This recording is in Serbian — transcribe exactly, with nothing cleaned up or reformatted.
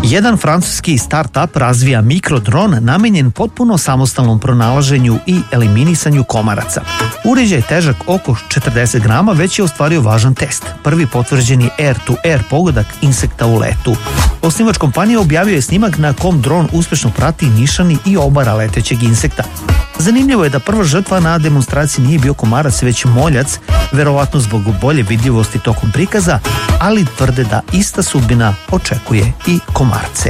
Jedan francuski start-up razvija mikrodron namenjen potpuno samostalnom pronalaženju i eliminisanju komaraca. Uređaj težak oko četrdeset grama već je ostvario važan test. Prvi potvrđeni air-to-air pogodak insekta u letu. Osnivač kompanije objavio je snimak na kom dron uspešno prati, nišani i obara letećeg insekta. Zanimljivo je da prva žrtva na demonstraciji nije bio komarac, već moljac, verovatno zbog bolje vidljivosti tokom prikaza, ali tvrde da ista sudbina očekuje i komarce.